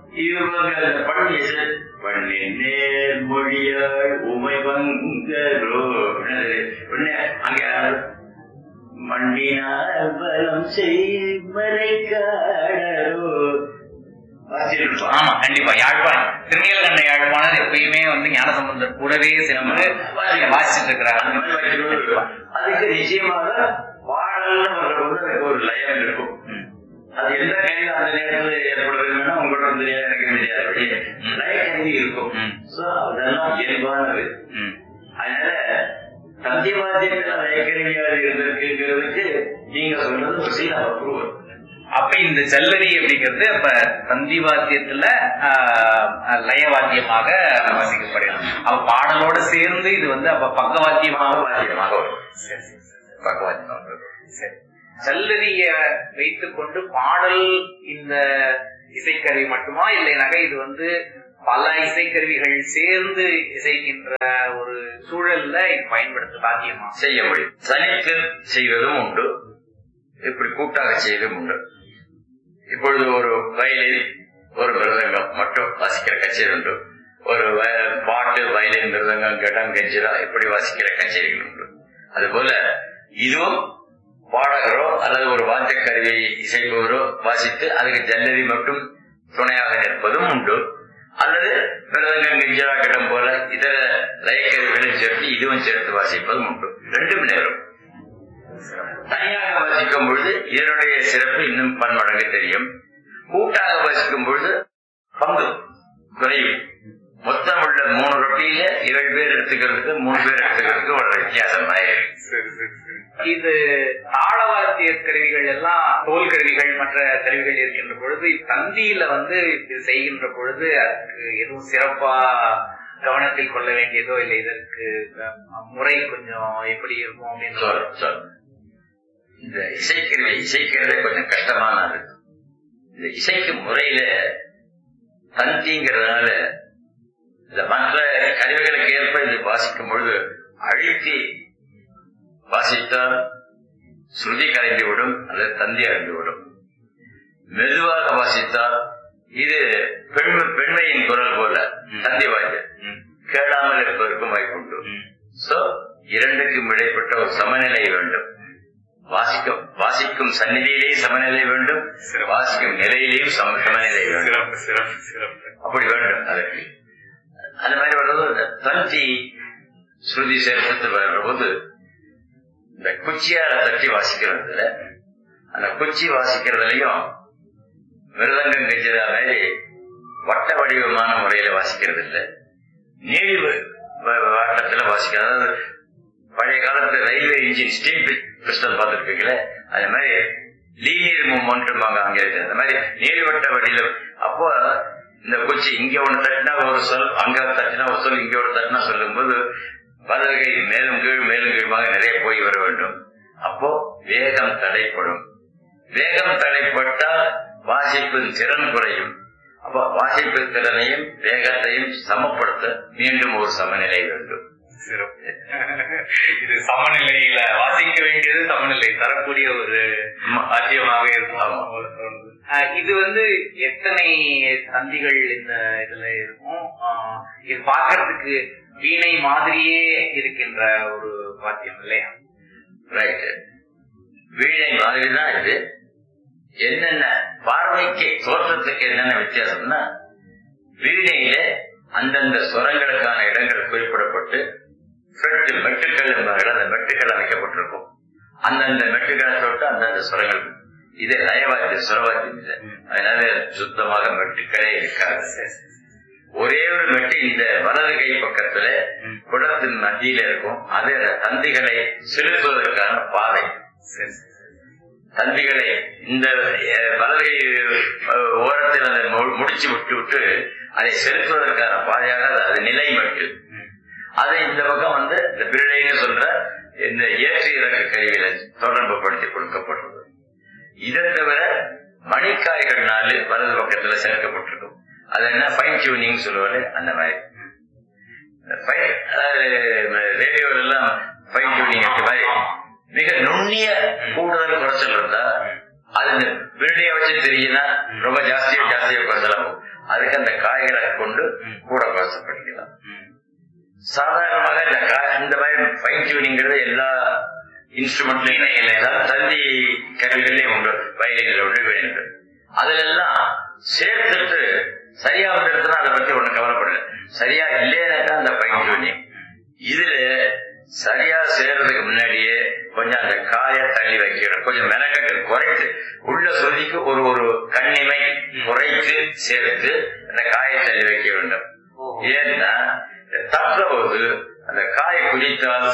Speaker 2: இவங்க பண்ணி நேர்மொழியாள் உமை வங்கரோ அங்க மண்ணினால் பலம் செய்மறைக்காடரோ.
Speaker 1: ஆமா, கண்டிப்பா. யாழ்ப்பாணம் திருநீலகண்ட யாழ்ப்பாணம் எப்பயுமே வந்து ஞானசம்பந்தர் கூடவே சேர்ந்து வாசிச்சுட்டு இருக்கிறாங்க.
Speaker 2: அதுக்கு நிச்சயமாக பாடல்னு வர்றபோது அதுக்கு ஒரு லயம் இருக்கும். அது எந்த கையில அந்த நேரத்தில் ஏற்படுறதுன்னா உங்களோட தெரியாது, எனக்கு தெரியாது, லயக்கருவி இருக்கும். அதெல்லாம் இயல்பானது. அதனால சத்தியவாத்தியத்துல லயக்கருவியாக இருந்திருக்குங்கிறதுக்கு நீங்க சொல்றது ஒரு சீல அப்ரூவல்.
Speaker 1: அப்ப இந்த ஜல்லரி அப்படிங்கிறது அப்ப தந்தி வாத்தியத்துல லயவாத்தியமாக வாசிக்கப்படுகிறது. அப்ப பாடலோட சேர்ந்து இது வந்து அப்ப பக்கவாத்தியமாக
Speaker 2: வாத்தியமாக
Speaker 1: பக்கவாத்தியமாக. சரி, சல்லரிய வைத்துக் கொண்டு பாடல் இந்த இசைக்கருவி மட்டுமா, இல்லைனாக்க இது வந்து பல இசைக்கருவிகள் சேர்ந்து இசைக்கின்ற ஒரு சூழல்ல இது பயன்படுத்த சாத்தியமா?
Speaker 2: செய்ய முடியும். தனித்து செய்வதும் உண்டு, இப்படி கூட்டாக செய்வதும் உண்டு. இப்பொழுது ஒரு வயலில் ஒரு மிருதங்கம் மட்டும் வாசிக்கிற கச்சேரி உண்டு, ஒரு பாட்டு வயலின் மிருதங்கம் கடம் கெஞ்சிரா இப்படி வாசிக்கிற கச்சேரிகள் உண்டு. அதுபோல இதுவும் பாடகரோ அல்லது ஒரு வாத்திய கருவி இசைப்பவரோ வாசித்து அதுக்கு ஜல்லரி மட்டும் துணையாக நிற்பதும் உண்டு. அல்லது மிருதங்கம் கெஞ்சிரா கடம் போல இதர லயக்கருவிகளும் சேர்த்து இதுவும் சேர்த்து வாசிப்பதும் உண்டு. ரெண்டும் நேரம். தனியாக வாசிக்கும் பொழுது இதனுடைய சிறப்பு இன்னும் பன்மடங்கு தெரியும். கூட்டாக வாசிக்கும் பொழுது பங்கு குறையும். மொத்தம் உள்ள 3 ரொட்டியில 7 பேர் எடுத்துக்கிறதுக்கு 3 பேர் எடுத்துக்கிறதுக்கு ஒரு வித்தியாசம் ஆயிருக்கு.
Speaker 1: இது தாளவாத்திய கருவிகள் எல்லாம் தோல் கருவிகள் மற்ற கருவிகள் இருக்கின்ற பொழுது தந்தியில வந்து இது செய்கின்ற பொழுது அதுக்கு எதுவும் சிறப்பா கவனத்தில் கொள்ள வேண்டியதோ இல்லை, இதற்கு முறை கொஞ்சம் எப்படி இருக்கும் அப்படின்னு
Speaker 2: சொல்ல. இந்த இசைக்கருவி இசைக்கிறதே கொஞ்சம் கஷ்டமானது. இந்த இசைக்கு முறையில தந்திங்கிறதுனால இந்த மற்ற கருவிகளுக்கு ஏற்ப இது வாசிக்கும் பொழுது அழுத்தி வாசித்தால் ஸ்ருதி கரைந்துவிடும் அல்லது தந்தி அடைந்துவிடும். மெதுவாக வாசித்தால் இது பெண்மையின் குரல் போல தந்தி வாய்ந்த கேளாமல் இருப்பதற்கும் வாய்ப்புண்டு. சோ இரண்டுக்கும் இடைப்பட்ட ஒரு சமநிலை வேண்டும். வாசிக்கும் சந்நிதியிலேயே சமநிலை வேண்டும், வாசிக்கும் நிலையிலேயும் சமநிலை வேண்டும். அப்படி வேண்டும். அதற்கு அந்த மாதிரி வர்றது தந்தி ஸ்ருதி சேர்த்து வர்ற போது இந்த குச்சியால தட்டி வாசிக்கிறதுல அந்த குச்சி வாசிக்கிறதுலயும் மிருதங்கம் கெஞ்சதா மாதிரி வட்ட வடிவமான முறையில வாசிக்கிறது இல்லை, நீள் வாட்டத்துல வாசிக்கிறது. அதாவது பழைய காலத்து ரயில்வே இன்ஜின் ஸ்டீம் பிஸ்டல் பார்த்துருப்பீங்களே, அது மாதிரி லீனியர் மூவ்மெண்ட் அங்க இருக்கு. அந்த மாதிரி நீள்வட்ட வடிவில். அப்போ இந்த குச்சி இங்க ஒண்ணு தட்டினா ஒரு சொல், அங்க தட்டினா ஒரு சொல், இங்க ஒரு தட்டினா சொல்லும் போது வலதுகை மேலும் கீழ் மேலும் கீழ்மாக நிறைய போய் வர வேண்டும். அப்போ வேகம் தடைப்படும். வேகம் தடைப்பட்டால் வாசிப்பின் திறன் குறையும். அப்போ வாசிப்பு திறனையும் வேகத்தையும் சமப்படுத்த மீண்டும் ஒரு சமநிலை வேண்டும்.
Speaker 1: இது சமநிலையில வாசிக்க வேண்டியது சமநிலை தரக்கூடிய ஒரு வாத்தியமாக இருக்கும். இது வந்து எத்தனை தந்திகள் இந்த இதுல இருக்கும்? இது பார்க்கறதுக்கு வீணை மாதிரியே இருக்கின்ற ஒரு வாத்தியம் இல்லையா?
Speaker 2: ரைட், வீணை மாதிரி தான் இது. என்னென்ன பார்வைக்கு தோற்றத்துக்கு என்னென்ன வித்தியாசம்னா, வீணையில அந்தந்த சுரங்களுக்கான இடங்கள் குறிப்பிடப்பட்டு மெட்டுக்கள் என்பார்கள், அந்த மெட்டுக்கள் அமைக்கப்பட்டிருக்கும். அந்தந்த மெட்டுக்களை தொட்டு அந்தந்த சுரங்கள். இது லயவாத்திய சுரவாத்தியம் இல்லை, அதனால சுத்தமாக மெட்டுக்களே இருக்காது. ஒரே ஒரு மெட்டு இந்த வலது கை பக்கத்துல குடத்தின் மத்தியில இருக்கும். அது தந்திகளை செலுத்துவதற்கான பாதை. தந்திகளை இந்த வலது கை ஓரத்தில் அதை முடிச்சு விட்டு அதை செலுத்துவதற்கான பாதையாக அது நிலை மெட்டு. அது இந்த பக்கம் வந்து இந்த பிள்ளைன்னு சொல்ற இந்த ஏற்று இறக்க கருவிகளை தொடர்பு படுத்தி கொடுக்கப்பட்டுள்ளது. இதை தவிர மணிக்காய்கள் 4 வலது பக்கத்துல சேர்க்கப்பட்டிருக்கும். அது என்ன ஃபைன் டியூனிங் சொல்லுவாரு. அந்த மாதிரி ரேடியோல எல்லாம் ஃபைன் டியூனிங் மாதிரி மிக நுண்ணிய கூடுதல் குறைச்சல் இருந்தா அது இந்த பிள்ளைய வச்சு தெரியுதுன்னா ரொம்ப ஜாஸ்தியா குறைச்சலாம். அதுக்கு அந்த காய்களை கொண்டு கூட குறைச்சப்படிக்கலாம். சாதாரணமாக இந்த மாதிரி ஃபைன் டியூனிங்கிறது எல்லா இன்ஸ்ட்ருமெண்ட்லயும் தந்தி கருவிகள்லயும் உண்டு, வயலின்ல உண்டு, வீணைகள். அதுல எல்லாம் சேர்த்துட்டு சரியா வந்துருச்சுன்னா அதை பத்தி ஒண்ணு கவலைப்படல. சரியா இல்லையாக்கா அந்த ஃபைன் டியூனிங். இதுல சரியா சேர்றதுக்கு முன்னாடியே கொஞ்சம் அந்த காய தள்ளி வைக்கணும். கொஞ்சம் மெனக்கட்டு குறைத்து உள்ள சுருதிக்கு ஒரு கண்ணிமை குறைத்து சேர்த்து அந்த காயை தள்ளி வைக்க வேண்டும். ஏன்னா தப்புற போது அந்த காயை குதித்தால்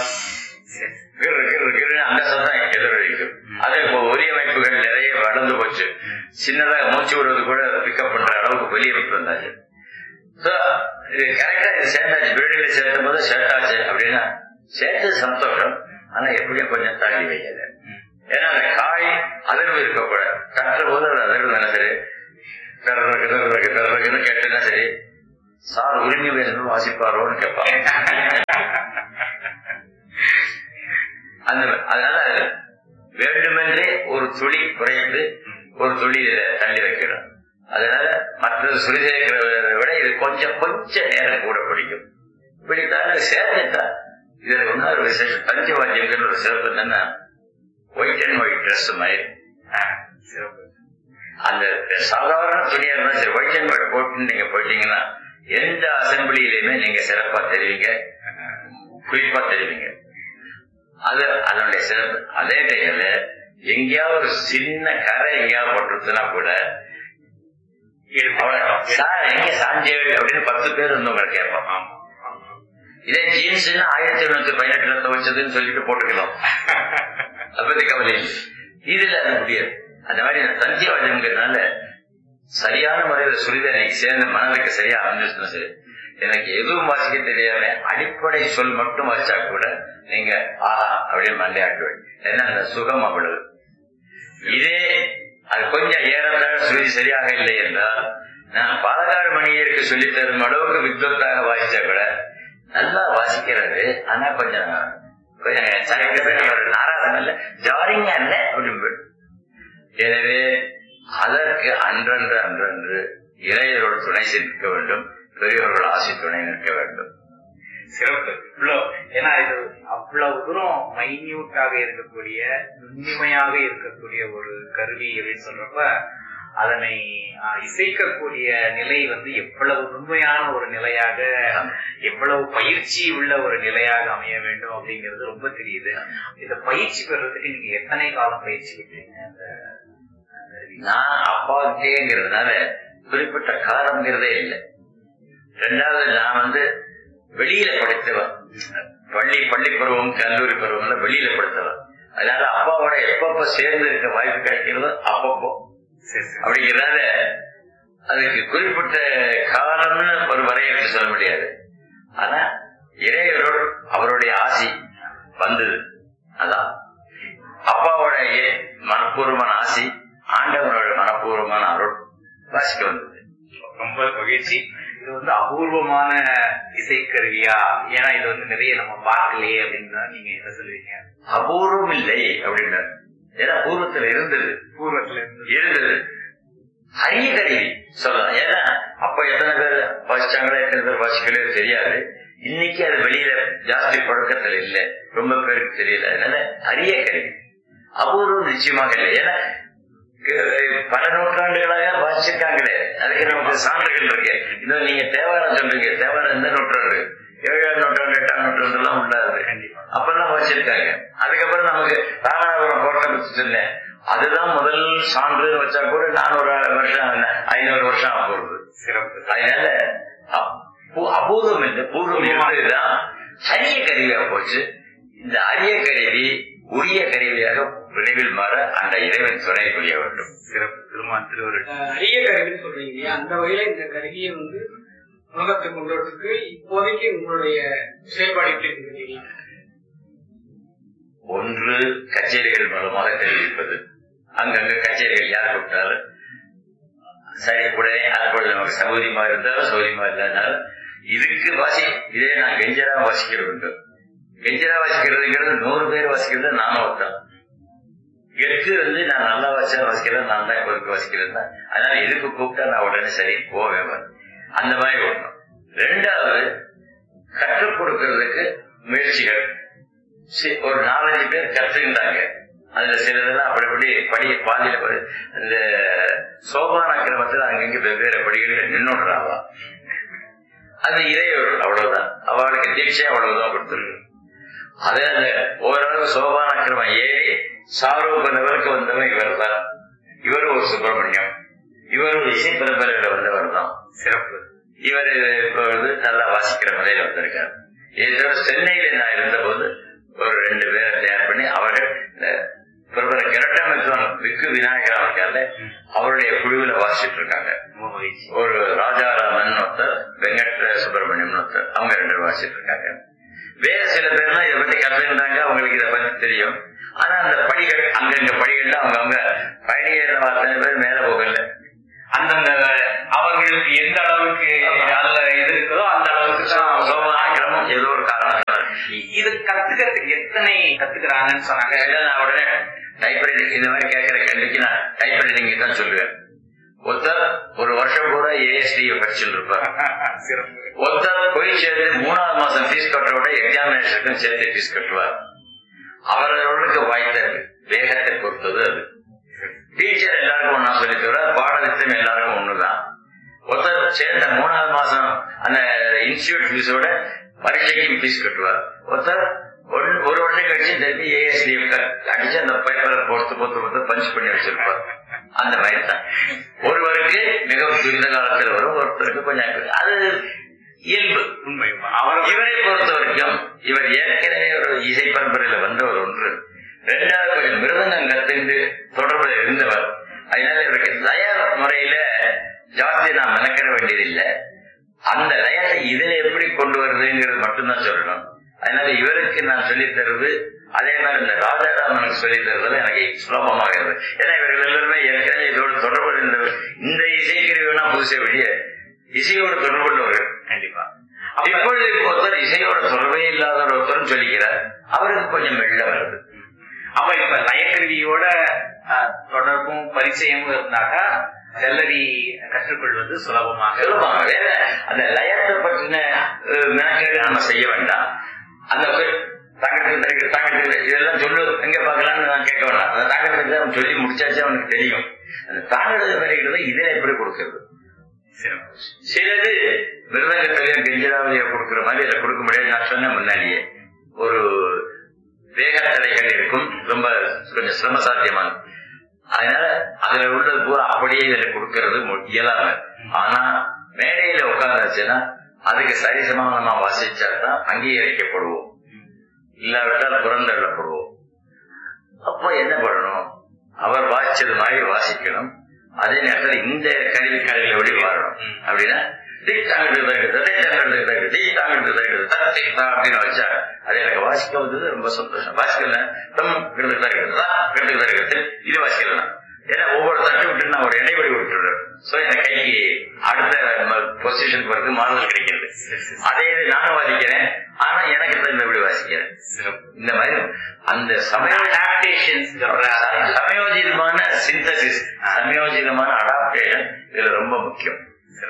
Speaker 2: அந்த சத்தம் எதிரொலிக்கும். அது இப்போ ஒலியமைப்புகள் நிறைய வளர்ந்து போச்சு. சின்னதாக மூச்சு விடுறது கூட பிக்கப் பண்ற அளவுக்கு ஒலியமைப்பு வந்தாச்சு. இது கரெக்டா இது சேர்ந்தாச்சு. வீடுகளை சேர்த்தும் போது சேர்த்தாச்சு அப்படின்னா சேர்த்து சந்தோஷம். ஆனா எப்படியும் கொஞ்சம் தள்ளி வைக்கல. ஏன்னா அந்த காய் அதிர்வு இருக்கக்கூடாது. கட்டுற போது அது அதிர்வு தானே சரி, கேட்டுனா சரி, சார் உரிமை வேணும் வாசிப்பாரோன்னு கேட்பாங்க. அதனால வேண்டுமென்றே ஒரு துளி குறைந்து ஒரு துளி தள்ளி வைக்கிறோம். அதனால மற்ற சுழி சேர்க்கிறத விட இது கொஞ்சம் நேரம் கூட பிடிக்கும். பிடித்தாலும் சேர்ந்துட்டா இதுல இன்னொரு விசேஷம். பஞ்சவாத்தியங்கள் ஒரு சிறப்பு என்னன்னா, ஒயிட் அண்ட் ஒயிட் ட்ரெஸ் மாதிரி சிறப்பு. அந்த சாதாரண துணியா இருந்தா சரி, ஒயிட் அண்ட் ஒயிட் போட்டு நீங்க போயிட்டீங்கன்னா எந்த அசம்பிளியிலுமே நீங்க சிறப்பா தெரிவிங்க, குறிப்பா தெரிவிங்க. அது அதனுடைய சிறப்பு. அதே டைம்ல எங்கேயாவது ஒரு சின்ன கரை எங்கேயாவது போட்டுருச்சுன்னா கூட எங்க சாஞ்சேடு அப்படின்னு 10 பேர் வந்து உங்களை கேட்பான். இதே ஜீன்ஸ் 1718 துவைச்சதுன்னு சொல்லிட்டு போட்டுக்கலாம், அதை பத்தி கவலை. இதுல அது முடியாது. அந்த மாதிரி தந்தியவாதம்ங்கிறதுனால சரியான முறையில சுரிதா எனக்கு சேர்ந்த மனதுக்கு சரியா அமைஞ்சிருச்சுன்னா சரி. எனக்கு எதுவும் வாசிக்க தெரியாம அடிப்படை சொல் மட்டும் வச்சா கூட நீங்க அப்படின்னு மண்டையாட்டுவேன். ஏன்னா அந்த சுகம் அவ்வளவு. இதே அது கொஞ்சம் ஏறத்தாழ சுருதி சரியாக இல்லை என்றால் நான் பாலக்காடு மணியருக்கு சொல்லித் தரும் அளவுக்கு வித்வத்தாக வாசிச்சா கூட நல்லா வாசிக்கிறது. ஆனா கொஞ்சம் நாராசம் இல்ல, ஜாரிங்கா இல்ல அப்படின்னு. எனவே அதற்கு அன்றன்று இளையரோட துணை நிற்க வேண்டும், பெரியவர்கள் ஆசை துணை நிற்க வேண்டும்.
Speaker 1: சிறப்பு. இவ்வளவு ஏன்னா இது அவ்வளவு தூரம் மைன்யூட்டாக இருக்கக்கூடிய, நுண்ணிமையாக இருக்கக்கூடிய ஒரு கருவி அப்படின்னு சொல்றப்ப அதனை இசைக்கக்கூடிய நிலை வந்து எவ்வளவு உண்மையான ஒரு நிலையாக, எவ்வளவு பயிற்சி உள்ள ஒரு நிலையாக அமைய வேண்டும் அப்படிங்கிறது ரொம்ப தெரியுது. இந்த பயிற்சி பெறதுக்கு நீங்க எத்தனை காலம் பயிற்சி பெற்றீங்க?
Speaker 2: நான் அப்பாவுக்கேங்கிறதுனால குறிப்பிட்ட காலம்ங்கிறதே இல்லை. ரெண்டாவது நான் வந்து வெளியில படித்தவன், பள்ளி பருவம் கல்லூரி பருவம்ல வெளியில படித்தவன். அதனால அப்பாவோட எப்பப்ப சேர்ந்து இருக்க வாய்ப்பு கிடைக்கிறதோ அப்பப்போ அப்படிங்கிறதால அதுக்கு குறிப்பிட்ட காலம்னு ஒரு வரையறை சொல்ல முடியாது. ஆனா இறைவரோடு அவருடைய ஆசி வந்தது. அதான் அப்பாவோட மனப்பூர்வமான ஆசி, ஆண்டவனோட மனப்பூர்வமான அருள் வாசிக்க வந்தது.
Speaker 1: ரொம்ப மகிழ்ச்சி. இது வந்து அபூர்வமான இசைக்கருவியா? ஏன்னா இது வந்து நிறைய நம்ம பார்க்கலையே அப்படின்னா நீங்க என்ன சொல்லுவீங்க?
Speaker 2: அபூர்வம் இல்லை அப்படின்னா, ஏன்னா பூர்வத்துல இருந்தது அரிய கருவி சொல்லலாம். ஏன்னா அப்ப எத்தனை பேர் வாசிச்சாங்களோ எத்தனை பேர் வாசிக்கலையோ தெரியாது. இன்னைக்கு அது வெளியில ஜாஸ்தி பழக்கத்துல இல்லை, ரொம்ப பேருக்கு தெரியல. அதனால அரிய கருவி, அபூர்வம் நிச்சயமாக இல்லை. ஏன்னா பல நூற்றாண்டுகளாக வாசிச்சிருக்காங்களே, அதுக்கு நமக்கு சான்றுகள் இருக்கு. இன்னும் நீங்க தேவாரம் சொல்றீங்க, தேவாரம் எந்த நூற்றாண்டு? 7ஆம் நூற்றாண்டு 8ஆம் நூற்றாண்டு எல்லாம் உள்ளாது. அப்பெல்லாம் வச்சிருக்காங்க. அதுக்கப்புறம் நமக்கு ராமநாதபுரம் கோட்டை பத்தி சொன்னேன், அதுதான் முதல் சான்று வச்சா கூட 400 வருஷம் 500 வருஷம் ஆகுது. சிறப்பு. அதனால அபூர்வம் இல்லை, பூர்வம் இருந்ததுதான் அரிய கருவியா போச்சு. இந்த அரிய கருவி உரிய கருவியாக விரைவில் மாற அந்த இறைவன் துணை புரிய வேண்டும்.
Speaker 1: சிறப்பு. திருமான் திருவருள்
Speaker 3: அரிய கருவின்னு சொல்றீங்க. அந்த வகையில இந்த கருவியை வந்து உலகத்தை கொண்டு வரதுக்கு இப்போதைக்கு உங்களுடைய செயல்பாடு எப்படி இருக்கு?
Speaker 2: ஒன்று, கச்சேரிகள் மூலமாக தெரிவிப்பது. அங்கங்க கச்சேரிகள் யார் கூப்பிட்டாலும் சரி உடனே அப்பொழுது நமக்கு சௌகரியமா இருந்தாலும் சௌகரியமா இல்லாதனாலும் இதுக்கு இதே நான் கெஞ்சரா வாசிக்கிற வேண்டும். கெஞ்சரா வாசிக்கிறதுங்கிறது 100 பேர் வாசிக்கிறது நானும் ஒருத்தான். எட்டு வந்து நான் நல்லா வாசிக்கிறேன், நான் தான் பொறுப்பு வாசிக்கிறேன் தான். அதனால இதுக்கு கூப்பிட்டா நான் உடனே சரி போவேன். அந்த மாதிரி ஒண்ணு. ரெண்டாவது, கற்றுக் கொடுக்கறதுக்கு முயற்சிகள். ஒரு 4-5 பேர் கற்றுக்கிட்டாங்க. அதுல சிலதெல்லாம் அப்படி பாதியில அந்த சோபான கிரமத்துல அங்கங்க வெவ்வேறு படிகள் நின்னுடுறாவா. அது இறையவர்கள் அவ்வளவுதான், அவளுக்கு தீட்சை அவ்வளவுதான் கொடுத்துருக்கு. அதே அந்த ஓரளவு சோபான கிரமம் ஏறி சாரூப லெவலுக்கு வந்தவன் இவர் தான். இவர் ஒரு சுப்பிரமணியம், இவர் ஒரு இசை பரம்பரையில வந்தவர் தான். சிறப்பு. இவர் இப்ப வந்து நல்லா வாசிக்கிற முறையில வந்திருக்காரு. இதோட சென்னையில நான் இருந்த போது ஒரு 2 பேரை தயார் பண்ணி அவர்கள் பிரபல கிரட்டமித்வான் விக்கு விநாயகர் இருக்காரு, அவருடைய குழுவில வாசிச்சுட்டு இருக்காங்க. ஒரு ராஜாராமன் ஒருத்தர், வெங்கட சுப்பிரமணியம் ஒருத்தர், அவங்க 2 பேர் வாசிச்சுட்டு இருக்காங்க. வேற சில பேர்லாம் இதை பத்தி கற்றுக்கிட்டாங்க, அவங்களுக்கு இதை பத்தி தெரியும். ஆனா அந்த படிகள் அங்கங்க படிகள்ல அவங்க பயணிகள் அத்தனை பேர் மேல போகல.
Speaker 1: அந்தந்த அவர்களுக்கு எந்த அளவுக்கு அதுல இது இருக்குதோ அந்த அளவுக்கு
Speaker 2: சோமதாக்கிரமும் ஏதோ ஒரு காரணம்.
Speaker 1: இது கத்துக்கிறதுக்கு எத்தனை கத்துக்கிறாங்கன்னு சொன்னாங்க.
Speaker 2: நான் உடனே டைப்ரைட்டிங் இந்த மாதிரி கேட்கிற கேள்விக்கு நான் டைப்ரைட்டிங் தான் சொல்லுவேன். ஒருத்தர் ஒரு வருஷம் கூட ஏஎஸ்டி படிச்சுட்டு இருப்பார். ஒருத்தர் போய் சேர்த்து 3வது மாசம் ஃபீஸ் கட்டுறோட எக்ஸாமினேஷனுக்கும் சேர்த்து ஃபீஸ் கட்டுவார். அவர்களுக்கு வாய்த்த வேகத்தை பொறுத்தது அது. டீச்சர் எல்லாருக்கும் ஒன்னா சொல்லி தவிர பாடத்திட்டம் எல்லாருக்கும் ஒண்ணுதான். ஒருத்தர் சேர்ந்த 3வது மாசம் அந்த இன்ஸ்டிடியூட் ஃபீஸோட பரீட்சைக்கு ஃபீஸ் கட்டுவார். ஒருத்தர் ஒரு வருஷம் கழிச்சு திருப்பி ஏஎஸ்டி அடிச்சு அந்த பேப்பரை பொறுத்து பஞ்ச் பண்ணி வச்சிருப்பார். அந்த மாதிரி தான் ஒருவருக்கு மிகவும் துரித காலத்தில் வரும், ஒருத்தருக்கு கொஞ்சம் அது இயல்பு. இவரை பொறுத்த வரைக்கும் இவர் ஏற்கனவே ஒரு இசை பரம்பரையில வந்தவர் ஒன்று. 2வது கொஞ்சம் மிருதங்கம் கத்துண்டு தொடர்புல இருந்தவர். அதனால இவருக்கு லய முறையில ஜாஸ்தி நான் மெனக்கிட வேண்டியதில்லை. அந்த லயத்தை இதுல எப்படி கொண்டு வருதுங்கிறது மட்டும்தான் சொல்லணும். அதனால இவருக்கு நான் சொல்லித் தருவது அதே மாதிரி இந்த ராஜாராமனுக்கு சொல்லித் தருவதில் எனக்கு சுலபமாக இருந்தது. ஏன்னா இவர்கள் எல்லாருமே ஏற்கனவே இதோட தொடர்பு இருந்தவர். இந்த இசைக்கருவினா புதுசை வெளிய இசையோட தொடர்புள்ளவர்கள்.
Speaker 1: கண்டிப்பா
Speaker 2: இப்பொழுது ஒருத்தர் இசையோட தொடர்பே இல்லாத ஒருத்தரும் சொல்லிக்கிறார். அவருக்கு கொஞ்சம் வெள்ள வருது.
Speaker 1: அப்ப இப்ப லயக்கருவியோட தொடர்பும் பரிச்சயமும் இருந்தாக்கா ஜல்லரி கற்றுக்கொள்வது சுலபமாக.
Speaker 2: அந்த லயத்தை பற்றின மெனக்கேடு நம்ம செய்ய வேண்டாம். அந்த தாங்கத்துக்கு இதெல்லாம் சொல்லு எங்க பாக்கலாம்னு நான் கேட்க வேண்டாம். அந்த தாங்கத்துக்கு அவன் சொல்லி முடிச்சாச்சு அவனுக்கு தெரியும். அந்த தாங்கத்தை வரைகிறது இதுல எப்படி கொடுக்கறது. சிலது மிருதங்கத்திலேயே கெஞ்சராவதியா கொடுக்குற மாதிரி இதை கொடுக்க முடியாது. நான் சொன்ன முன்னாடியே ஒரு வேகத்தடைகள் இருக்கும், ரொம்ப கொஞ்சம் சிரம சாத்தியமானது. அதனால அதுல உள்ளது பூரா அப்படியே இதுல கொடுக்கறது இயலாம. ஆனா மேடையில உட்கார்ந்துச்சுன்னா அதுக்கு சரிசமானமா வாசிச்சாதான் அங்கீகரிக்கப்படுவோம், இல்லாவிட்டால் புறந்தள்ளப்படுவோம். அப்போ என்ன பண்ணணும், அவர் வாசிச்சது மாதிரி வாசிக்கணும். அதே நேரத்தில் இந்த கருவிகளை எப்படி பாடணும் அப்படின்னா அப்படின்னு வச்சா அது எனக்கு வாசிக்க வந்தது ரொம்ப சந்தோஷம். வாசிக்கலாம் இது வாசிக்கலாம். ஏன்னா ஒவ்வொரு தட்டு விட்டு நான் ஒரு இடைவெளி விட்டுறேன். சோ என் கைக்கு அடுத்த பொசிஷன் போறது மாறுதல் கிடைக்கிறது. அதே இது நானும் வாசிக்கிறேன், ஆனா எனக்கு தான் எப்படி வாசிக்கிறேன். இந்த மாதிரி அந்த சமயோஜிதமான சிந்தசிஸ், சமயோஜிதமான அடாப்டேஷன் இதுல ரொம்ப முக்கியம்.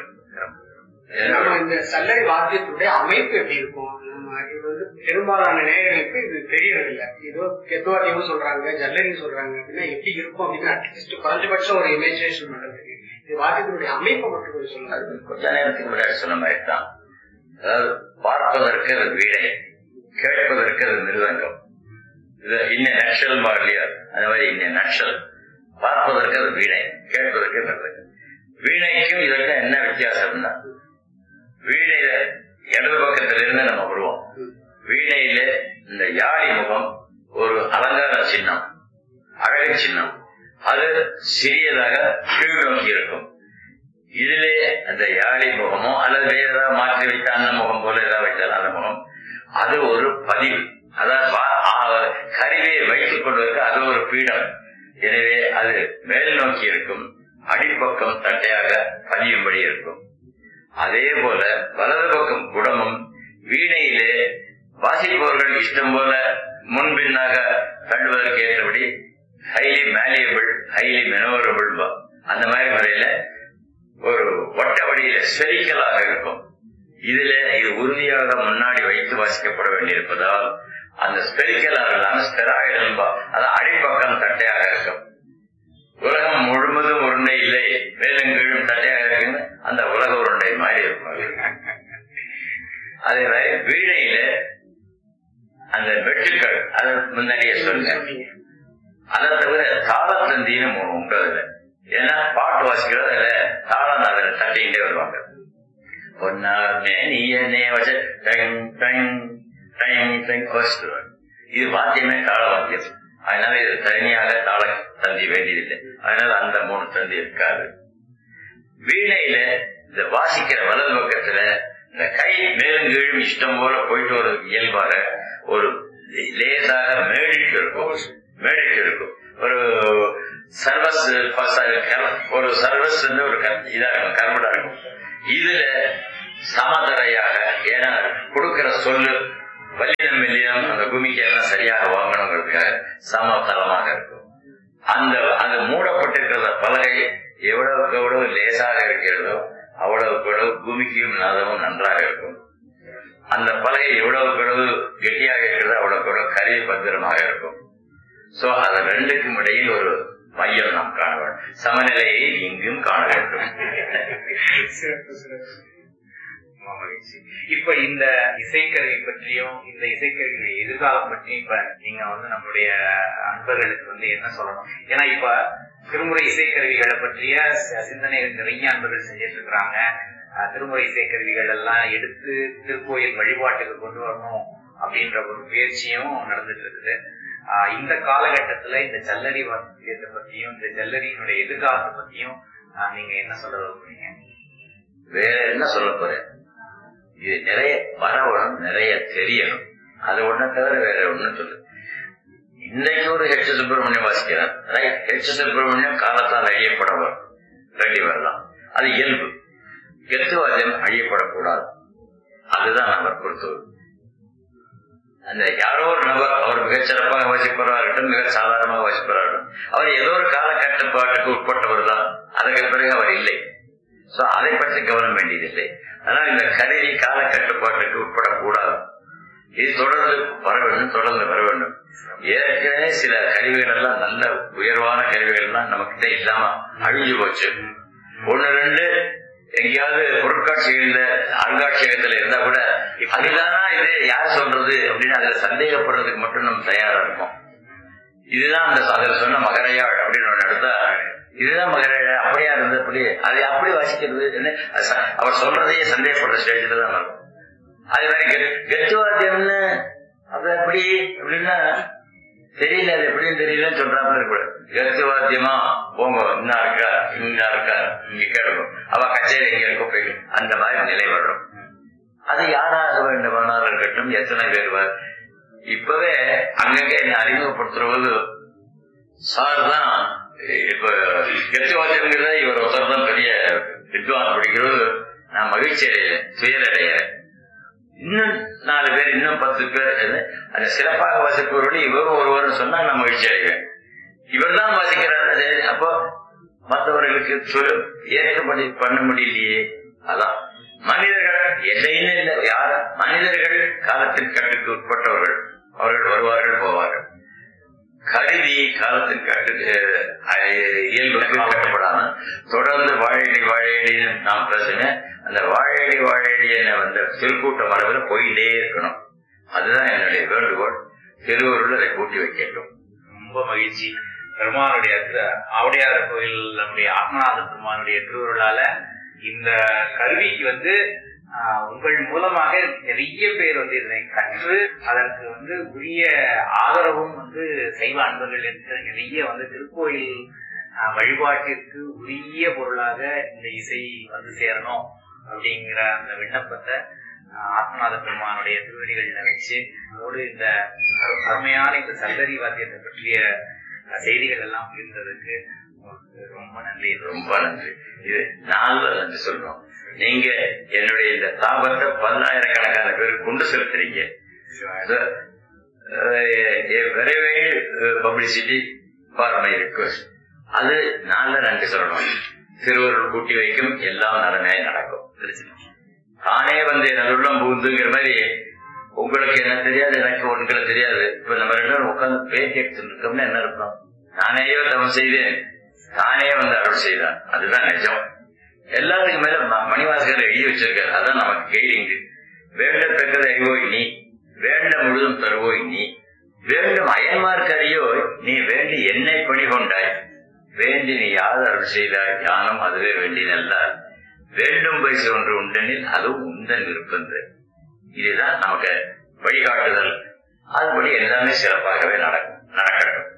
Speaker 3: இந்த சல்லடை வாத்தியத்துடைய அமைப்பு எப்படி இருக்கும்? இது வந்து பெரும்பாலான நேயர்களுக்கு இது தெரியறதில்லை. ஏதோ கெத்துவாத்தியமும் சொல்றாங்க, ஜல்லரின்னு சொல்றாங்க அப்படின்னா எப்படி இருக்கும் அப்படின்னு அட்லீஸ்ட் குறைஞ்சபட்சம் ஒரு இமேஜினேஷன் பண்றதுக்கு இது வாத்தியத்தினுடைய அமைப்பை மட்டும் கொஞ்சம் சொல்லுங்க.
Speaker 2: கொஞ்ச நேரத்துக்கு முன்னாடி சொன்ன மாதிரி தான். அதாவது பார்ப்பதற்கு அது வீணை, கேட்பதற்கு அது மிருதங்கம். இது இன்ன நக்ஷல் இல்லையா, அந்த மாதிரி இன்ன நக்ஷல். பார்ப்பதற்கு அது வீணை, கேட்பதற்கு மிருதங்கம். வீணைக்கும் இதற்கும் என்ன வித்தியாசம்னா, வீணையில இடது பக்கத்துல இருந்து நம்ம வருவோம். வீணையில இந்த யாழி முகம் ஒரு அலங்கார சின்னம், அழகு சின்னம். அது சிறியதாக கீழ் நோக்கி இருக்கும். இதிலே அந்த யாழி முகமோ அல்லது வேற ஏதாவது மாற்றி வைத்த அந்த முகம் போல ஏதாவது வைத்தால் அந்த முகம், அது ஒரு பதிவு. அதாவது கருவியை வைத்துக் கொள்வதற்கு அது ஒரு பீடம். எனவே அது மேல் நோக்கி இருக்கும், அடிப்பக்கம் தட்டையாக பதியும்படி இருக்கும். அதே போல வலது பக்கம் குடமும் வீணையிலே வாசிப்பவர்கள் இஷ்டம் போல முன்பின்னாக கண்டுவதற்கு ஏற்றபடி ஹைலி மேலியபிள், ஹைலி மெனோரபிள், அந்த மாதிரி முறையில ஒரு வட்ட வடியில ஸ்பெரிக்கலாக இருக்கும். இதுல இது உறுதியாக முன்னாடி வைத்து வாசிக்கப்பட வேண்டியிருப்பதால் அந்த ஸ்பெரிக்கலாக இல்லாம ஸ்டெராய்டல், அதாவது அடிப்பக்கம் தட்டையாக இருக்கும். உலகம் முழுவதும் உருண்டை இல்லை, மேலும் கீழும் தட்டையாக இருக்குன்னு அந்த உலக உருண்டை மாதிரி இருக்கும். அதே மாதிரி வீணையில அந்த வெட்டுக்கள், அதை முன்னாடியே சொல்லுங்க. அதை தவிர தாளத்தந்தின்னு உண்டு அதுல. ஏன்னா பாட்டு வாசிக்கிறது அதுல தாளம் அதில் தட்டிக்கிட்டே வருவாங்க. இது வாத்தியமே தாள வாத்தியம். அதனால இது தனியாக தாள தந்தி வேண்டியதில்லை. அதனால அந்த 3 தந்தி இருக்காது. வீணையில இந்த வாசிக்கிற வலது பக்கத்துல இந்த கை மேலும் கீழும் இஷ்டம் போல போயிட்டு ஒரு இயல்பாக ஒரு லேசாக மேடிட்டு இருக்கும். மேடைக்கு இருக்கும். ஒரு சர்வஸ் ஒரு சர்வஸ் ஒரு இதா இருக்கும், கர்மடா இருக்கும். இதுல சமதரையாக, ஏன்னா கொடுக்கிற சொல்லு வல்லினம் மெல்லினம் அந்த பூமிக்கு எல்லாம் சரியாக வாங்கணுங்கிறதுக்காக சமதளமாக இருக்கும். அது மூடப்பட்டிருக்கிற பலகை எவ்வளவுக்கு எவ்வளவு லேசாக இருக்கிறதோ அவ்வளவுக்கு எவ்வளவு பூமிக்கும் நாதமும் நன்றாக இருக்கும். அந்த பலகை எவ்வளவுக்கு எவ்வளவு கெட்டியாக இருக்கிறதோ அவ்வளவுக்கு எவ்வளவு கருவி பத்திரமாக இருக்கும். சோ அது ரெண்டுக்கும் இடையில் ஒரு மையம் நாம் காண வேண்டும், சமநிலையை இங்கும் காண வேண்டும்.
Speaker 1: இப்ப இந்த இசைக்கருவி பற்றியும் இந்த இசைக்கருவியுடைய எதிர்காலம் பற்றியும் இப்ப நீங்க நம்மளுடைய அன்பர்களுக்கு என்ன சொல்லணும்? ஏன்னா இப்ப திருமுறை இசைக்கருவிகளை பற்றிய சிந்தனைகள் நிறைய அன்பர்கள் செஞ்சிட்டு இருக்கிறாங்க. திருமுறை இசைக்கருவிகள் எல்லாம் எடுத்து திருக்கோயில் வழிபாட்டுக்கு கொண்டு வரணும் அப்படின்ற ஒரு முயற்சியும் நடந்துட்டு இருக்குது. இந்த காலகட்டத்துல இந்த ஜல்லரி வாத்தியத்தை பத்தியும் இந்த ஜல்லரியினுடைய எதிர்காலத்தை பத்தியும் நீங்க என்ன சொல்ல விரும்புறீங்க?
Speaker 2: வேற என்ன சொல்ல போறேன், இது நிறைய வரவணும், நிறைய தெரியணும், அது ஒண்ணு தவிர வேற ஒண்ணு சொல்லு. இன்றைக்கு ஒரு ஹெச் சுப்பிரமணியம் வாசிக்கிறார், ஹெச் சுப்பிரமணியம் காலத்தால் அழியப்பட வேண்டி வரலாம், அது இயல்பு. கெத்துவாத்தியம் அழியப்படக்கூடாது, அதுதான் நம்ம பொறுத்தவரை. அந்த யாரோ ஒரு நபர் அவர் மிகச் சிறப்பாக வாசிப்பவராகட்டும், மிக சாதாரணமாக வாசிப்பவராகட்டும், அவர் ஏதோ ஒரு கால கட்டுப்பாட்டுக்கு உட்பட்டவர் தான், அதற்கு பிறகு அவர் இல்லை. சோ அதை பற்றி கவனம் வேண்டியதில்லை. ஆனால் இந்த கருவி கால கட்டுப்பாட்டுக்கு உட்படக்கூடாது, இது தொடர்ந்து வர வேண்டும், தொடர்ந்து வர வேண்டும். ஏற்கனவே சில கருவிகள் எல்லாம் நல்ல உயர்வான கருவிகள் எல்லாம் நமக்கிட்ட இல்லாம அழிஞ்சு போச்சு. ஒன்னு ரெண்டு எங்கேயாவது பொருட்காட்சிகள்ல அருங்காட்சியகத்துல இருந்தா கூட அதுதானா இது யார் சொல்றது அப்படின்னு அதுல சந்தேகப்படுறதுக்கு மட்டும் நம்ம தயாரா இருக்கோம். இதுதான் அந்த அதில் சொன்ன மகரையாள் அப்படின்னு ஒண்ணு எடுத்தா, இதுதான் மகரையாள் அப்படியா இருந்தபடி அதை அப்படி வாசிக்கிறது அவர் சொல்றதையே சந்தேகப்படுற ஸ்டேஜ்ல தான் இருக்கும். அது மாதிரி கெத்துவாத்தியம்னு அது எப்படி அப்படின்னா தெரியல, அது எப்படின்னு தெரியலன்னு சொல்றாங்க இருக்கக்கூடாது. கெத்துவாத்தியமா போங்க, இன்னா இருக்கா இன்னா இருக்கா இங்க கேட்கும், அவ கச்சேரி எங்க இருக்கும் போயிடும், அந்த மாதிரி நிலை வரும். அது யாராக வேண்டுமானாலும் இருக்கட்டும், எத்தனை பேர் இப்பவே அங்கங்க என்ன அறிமுகப்படுத்துறது சார் தான். இப்ப கெத்துவாத்தியம்ங்கிறத இவர் ஒருத்தர் தான் பெரிய வித்வான் படிக்கிறது. நான் மகிழ்ச்சி அடைகிறேன், துயரடைகிறேன். இன்னும் 4 பேர், இன்னும் 10 பேர் அந்த சிறப்பாக வாசிப்பவரோடு இவரும் ஒருவரும் சொன்னா நான் மகிழ்ச்சி அடைகிறேன். இவர் தான் வாசிக்கிறாரு, அப்போ மற்றவர்களுக்கு ஏற்கப்படி பண்ண முடியலையே. அதான் மனிதர்கள் எல்லைன்னு இல்லை, யார் மனிதர்கள் காலத்தின் கட்டுக்கு உட்பட்டவர்கள், அவர்கள் வருவார்கள் போவார்கள். கருவி காலத்தின் கட்டு இயல்புக்கு கட்டுப்படாம தொடர்ந்து வாழையடி வாழையடி நாம் பேசுங்க. அந்த வாழையடி வாழையடி என்ன வந்த திருக்கூட்ட மரபில் போயிட்டே இருக்கணும். அதுதான் என்னுடைய வேண்டுகோள். திருவருள் அதை கூட்டி வைக்கட்டும்.
Speaker 1: ரொம்ப மகிழ்ச்சி. பெருமானுடைய ஆவுடையார் கோயில் நம்முடைய ஆத்மநாத பெருமானுடைய திருவருளால இந்த கருவிக்கு உங்கள் மூலமாக நிறைய பேர் இதனை கற்று அதற்கு உரிய ஆதரவும் சைவ அன்பர்கள் இருக்கிற நிறைய திருக்கோயில் வழிபாட்டிற்கு உரிய பொருளாக இந்த இசை சேரணும் அப்படிங்கிற அந்த விண்ணப்பத்தை ஆத்மநாத பெருமானுடைய திருவடிகள்ல வச்சு இந்த அருமையான இந்த சல்லரி வாத்தியத்தை பற்றிய செய்திகள் எல்லாம் இருந்ததுக்கு ரொம்ப நன்றி.
Speaker 2: ரொம்ப நன்றி. இது நாலு நன்றி சொல்றோம். நீங்க என்னுடைய இந்த தாபத்தை 10,000கணக்கான பேர் கொண்டு செலுத்துறீங்க. Very publicity for my request. அது நாலு நன்றி சொல்லணும். திருவருள் கூட்டி வைக்கும், எல்லாம் நலமே நடக்கும். தானே நல்லுள்ளம் புகுந்துங்கிற மாதிரி உங்களுக்கு என்ன தெரியாது, எனக்கு உங்களை தெரியாது. இப்ப நம்ம 2 பேரும் உட்கார்ந்து பேட்டி எடுத்துட்டு இருக்கோம்னா என்ன இருக்கும்? நானேயோ தவம் செய்தேன், தானே அருள் செய்தான். அதுதான் நிஜம். எல்லாத்துக்கும் மேல மணிவாசகர் எழுதி வச்சிருக்காரு. அதான் நமக்கு கைடிங். வேண்டத்தக்கது அறிவோய் நீ, வேண்ட முழுதும் தருவோய் நீ, வேண்டும் அயன்மார்க்கு அறியோய் நீ, வேண்டி என்னை பணி கொண்டாய், வேண்டி நீ யாது அருள் செய்தாய், ஞானம் அதுவே வேண்டி நல்லார், வேண்டும் பரிசு ஒன்று உண்டெனில் அதுவும் உந்தன் விருப்பந்து. இதுதான் நமக்கு வழிகாட்டுதல். அதுபடி எல்லாமே சிறப்பாகவே நடக்கட்டும்.